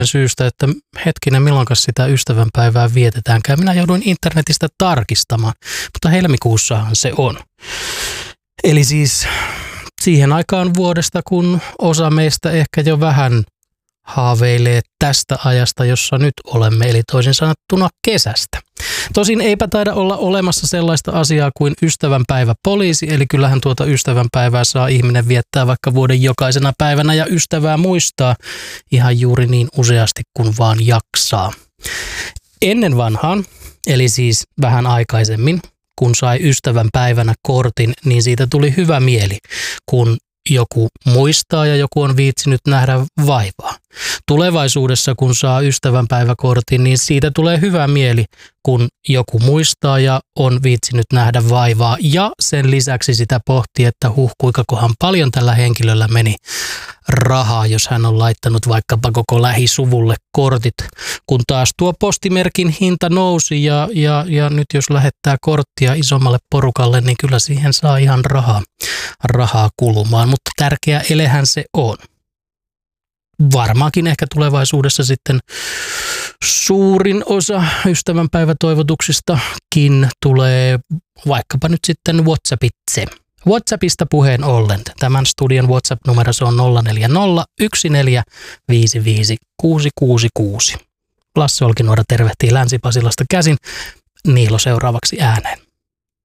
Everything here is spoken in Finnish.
syystä, että hetkinen, milloinkas sitä ystävänpäivää vietetäänkään. Minä jouduin internetistä tarkistamaan, mutta helmikuussahan se on. Eli siis siihen aikaan vuodesta, kun osa meistä ehkä jo vähän haaveilee tästä ajasta, jossa nyt olemme, eli toisin sanottuna kesästä. Tosin eipä taida olla olemassa sellaista asiaa kuin ystävänpäiväpoliisi, eli kyllähän tuota ystävänpäivää saa ihminen viettää vaikka vuoden jokaisena päivänä ja ystävää muistaa ihan juuri niin useasti kuin vaan jaksaa. Ennen vanhaan, eli siis vähän aikaisemmin, kun sai ystävänpäivänä kortin, niin siitä tuli hyvä mieli, kun joku muistaa ja joku on viitsinyt nähdä vaivaa. Tulevaisuudessa, kun saa ystävänpäiväkortin, niin siitä tulee hyvä mieli, kun joku muistaa ja on viitsinyt nähdä vaivaa. Ja sen lisäksi sitä pohtii, että kuinkakohan paljon tällä henkilöllä meni rahaa, jos hän on laittanut vaikkapa koko lähisuvulle kortit. Kun taas tuo postimerkin hinta nousi ja nyt jos lähettää korttia isommalle porukalle, niin kyllä siihen saa ihan rahaa kulumaan. Mutta tärkeä elehän se on. Varmaankin ehkä tulevaisuudessa sitten suurin osa ystävänpäivätoivotuksistakin tulee vaikkapa nyt sitten WhatsAppitse. WhatsAppista puheen ollen. Tämän studion WhatsApp-numero se on 0401455666. Lasse Olkinuora tervehtii Länsi-Pasilasta käsin. Niilo seuraavaksi ääneen.